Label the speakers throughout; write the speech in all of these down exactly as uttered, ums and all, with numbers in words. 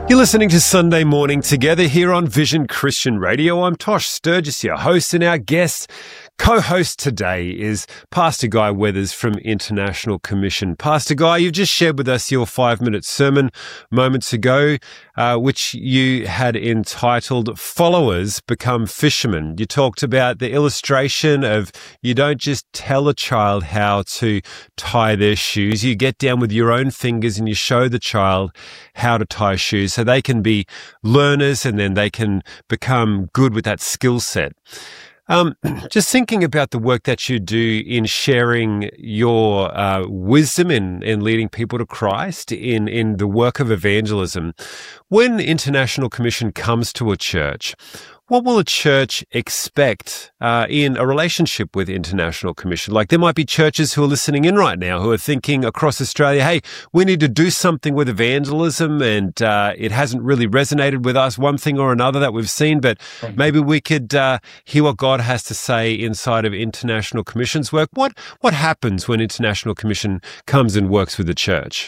Speaker 1: You're listening to Sunday Morning Together here on Vision Christian Radio. I'm Tosh Sturgis, your host, and our guest co-host today is Pastor Guy Weathers from International Commission. Pastor Guy, you've just shared with us your five-minute sermon moments ago, uh, which you had entitled Followers Become Fishermen. You talked about the illustration of you don't just tell a child how to tie their shoes. You get down with your own fingers and you show the child how to tie shoes so they can be learners and then they can become good with that skill set. Um, just thinking about the work that you do in sharing your uh, wisdom in, in leading people to Christ, in, in the work of evangelism, when International Commission comes to a church, what will a church expect uh, in a relationship with International Commission? Like there might be churches who are listening in right now who are thinking across Australia, hey, we need to do something with evangelism and uh, it hasn't really resonated with us, one thing or another that we've seen, but maybe we could uh, hear what God has to say inside of International Commission's work. What, what happens when International Commission comes and works with the church?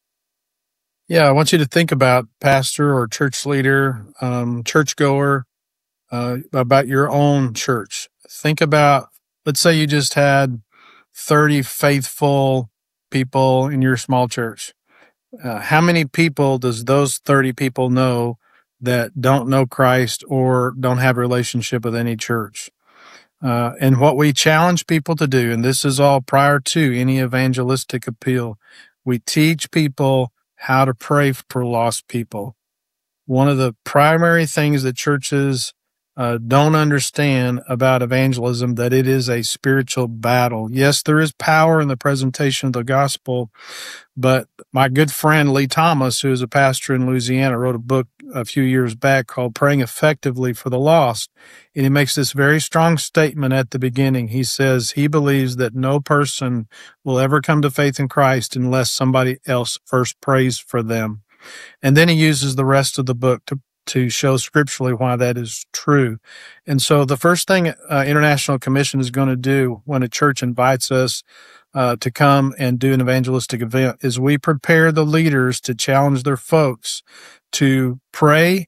Speaker 2: Yeah, I want you to think about pastor or church leader, um, churchgoer, Uh, about your own church. Think about, let's say you just had thirty faithful people in your small church. Uh, how many people does those thirty people know that don't know Christ or don't have a relationship with any church? Uh, and what we challenge people to do, and this is all prior to any evangelistic appeal, we teach people how to pray for lost people. One of the primary things that churches Uh, don't understand about evangelism, that it is a spiritual battle. Yes, there is power in the presentation of the gospel, but my good friend Lee Thomas, who is a pastor in Louisiana, wrote a book a few years back called Praying Effectively for the Lost, and he makes this very strong statement at the beginning. He says he believes that no person will ever come to faith in Christ unless somebody else first prays for them. And then he uses the rest of the book to to show scripturally why that is true. And so the first thing uh, International Commission is going to do when a church invites us uh, to come and do an evangelistic event is we prepare the leaders to challenge their folks to pray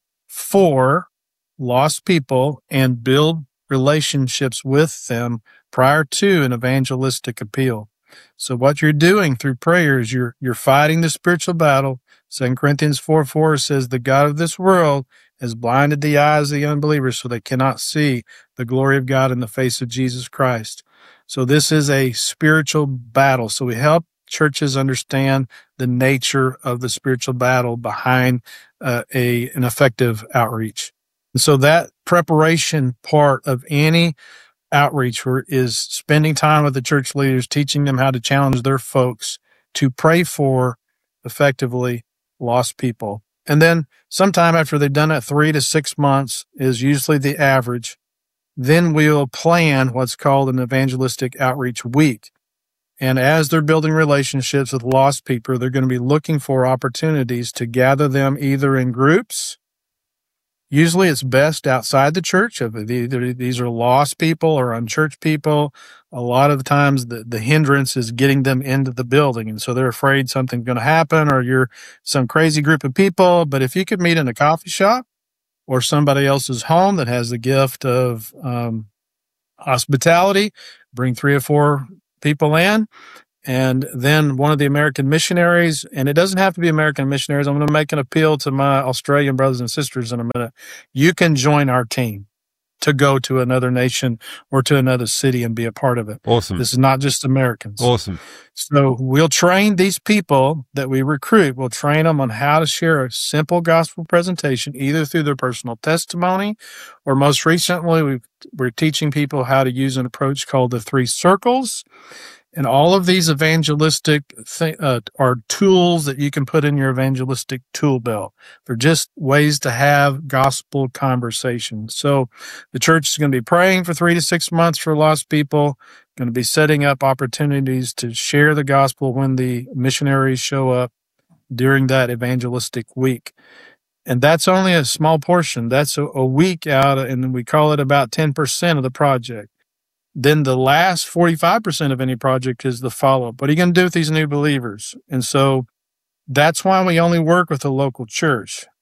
Speaker 2: for lost people and build relationships with them prior to an evangelistic appeal. So what you're doing through prayer is you're, you're fighting the spiritual battle. Second Corinthians four four says, the God of this world has blinded the eyes of the unbelievers so they cannot see the glory of God in the face of Jesus Christ. So this is a spiritual battle. So we help churches understand the nature of the spiritual battle behind uh, a an effective outreach. And so that preparation part of any outreach is spending time with the church leaders, teaching them how to challenge their folks to pray for effectively lost people. And then sometime after they've done it, three to six months is usually the average. Then we'll plan what's called an evangelistic outreach week. And as they're building relationships with lost people, they're going to be looking for opportunities to gather them either in groups. Usually it's best outside the church. If either these are lost people or unchurched people, a lot of the times the, the hindrance is getting them into the building. And so they're afraid something's going to happen or you're some crazy group of people. But if you could meet in a coffee shop or somebody else's home that has the gift of um, hospitality, bring three or four people in. And then one of the American missionaries, and it doesn't have to be American missionaries. I'm going to make an appeal to my Australian brothers and sisters in a minute. You can join our team to go to another nation or to another city and be a part of it.
Speaker 1: Awesome.
Speaker 2: This is not just Americans.
Speaker 1: Awesome.
Speaker 2: So we'll train these people that we recruit. We'll train them on how to share a simple gospel presentation, either through their personal testimony, or most recently, we've, we're teaching people how to use an approach called the three circles. And all of these evangelistic th- uh, are tools that you can put in your evangelistic tool belt. They're just ways to have gospel conversations. So the church is going to be praying for three to six months for lost people, going to be setting up opportunities to share the gospel when the missionaries show up during that evangelistic week. And that's only a small portion. That's a, a week out, and we call it about ten percent of the project. Then the last forty-five percent of any project is the follow-up. What are you going to do with these new believers? And so that's why we only work with a local church.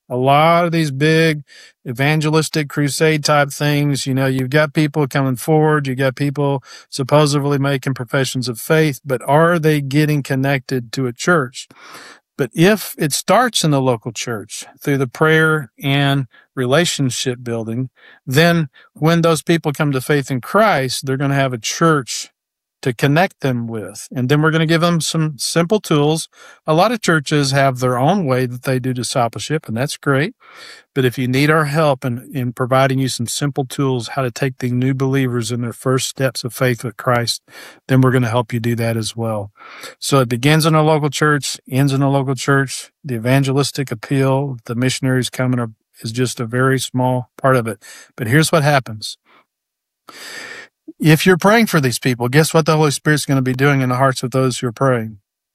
Speaker 2: A lot of these big evangelistic crusade type things, you know, you've got people coming forward, you got people supposedly making professions of faith, but are they getting connected to a church? But if it starts in the local church through the prayer and relationship building, then when those people come to faith in Christ, they're going to have a church to connect them with. And then we're going to give them some simple tools. A lot of churches have their own way that they do discipleship, and that's great. But if you need our help in, in providing you some simple tools how to take the new believers in their first steps of faith with Christ, then we're going to help you do that as well. So it begins in a local church, ends in a local church. The evangelistic appeal, the missionaries coming are, is just a very small part of it. But here's what happens. If you're praying for these people, guess what the Holy Spirit's going to be doing in the hearts of those who are praying?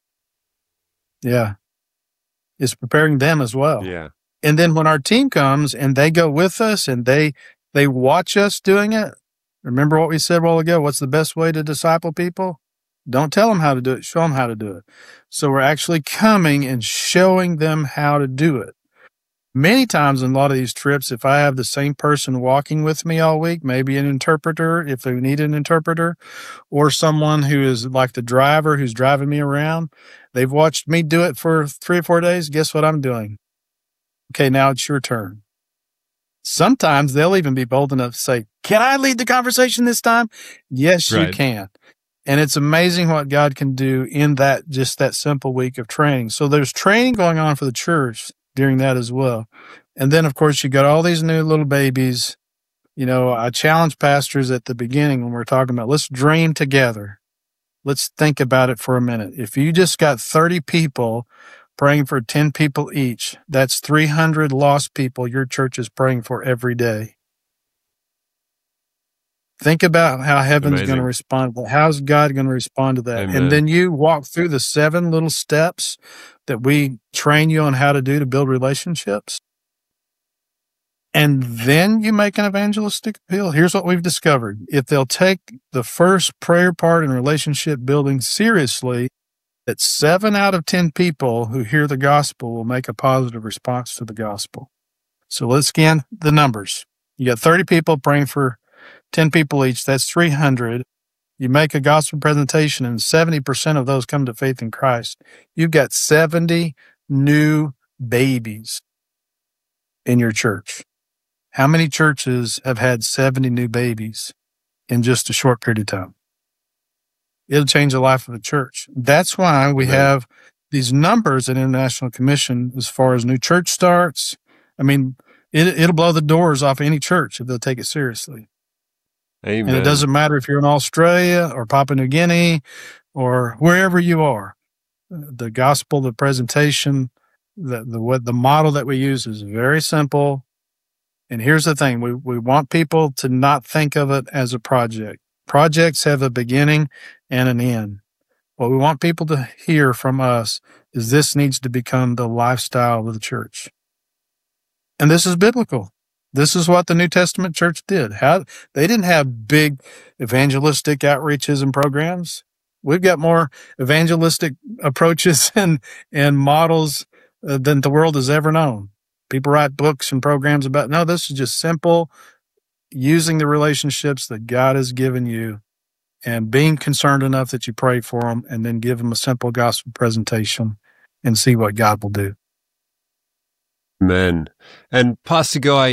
Speaker 2: Yeah. It's preparing them as well.
Speaker 1: Yeah.
Speaker 2: And then when our team comes and they go with us and they they watch us doing it, remember what we said a while ago, what's the best way to disciple people? Don't tell them how to do it, show them how to do it. So we're actually coming and showing them how to do it. Many times in a lot of these trips, if I have the same person walking with me all week, maybe an interpreter, if they need an interpreter, or someone who is like the driver who's driving me around, they've watched me do it for three or four days. Guess what I'm doing? Okay, now it's your turn. Sometimes they'll even be bold enough to say, can I lead the conversation this time? Yes,
Speaker 1: Right.
Speaker 2: you can. And it's amazing what God can do in that, just that simple week of training. So there's training going on for the church during that as well. And then, of course, you got all these new little babies. You know, I challenge pastors at the beginning when we're talking about, let's dream together. Let's think about it for a minute. If you just got thirty people praying for ten people each, that's three hundred lost people your church is praying for every day. Think about how heaven's
Speaker 1: Amazing.
Speaker 2: going to respond. How's God going to respond to that?
Speaker 1: Amen.
Speaker 2: And then you walk through the seven little steps that we train you on how to do to build relationships. And then you make an evangelistic appeal. Here's what we've discovered. If they'll take the first prayer part in relationship building seriously, that seven out of ten people who hear the gospel will make a positive response to the gospel. So let's scan the numbers. You got thirty people praying for ten people each. That's three hundred. You make a gospel presentation and seventy percent of those come to faith in Christ. You've got seventy new babies in your church. How many churches have had seventy new babies in just a short period of time? It'll change the life of the church. That's why we
Speaker 1: Right.
Speaker 2: have these numbers at International Commission as far as new church starts. I mean, it, it'll blow the doors off any church if they'll take it seriously.
Speaker 1: Amen.
Speaker 2: And it doesn't matter if you're in Australia or Papua New Guinea or wherever you are. The gospel, the presentation, the the what the model that we use is very simple. And here's the thing: we we want people to not think of it as a project. Projects have a beginning and an end. What we want people to hear from us is this needs to become the lifestyle of the church. And this is biblical. This is what the New Testament church did. How they didn't have big evangelistic outreaches and programs. We've got more evangelistic approaches and, and models uh, than the world has ever known. People write books and programs about, no, this is just simple, using the relationships that God has given you and being concerned enough that you pray for them and then give them a simple gospel presentation and see what God will do.
Speaker 1: Amen. And Pastor Guy,